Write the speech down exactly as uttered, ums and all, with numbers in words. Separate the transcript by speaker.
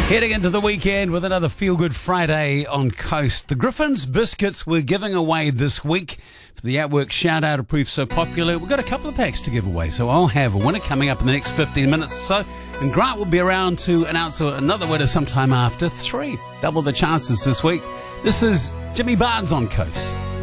Speaker 1: Heading into the weekend with another Feel Good Friday on Coast. The Griffins biscuits we're giving away this week for the Outwork Shout Out approved so popular. We've got a couple of packs to give away, so I'll have a winner coming up in the next fifteen minutes or so. And Grant will be around to announce another winner sometime after three. Double the chances this week. This is Jimmy Barnes on Coast.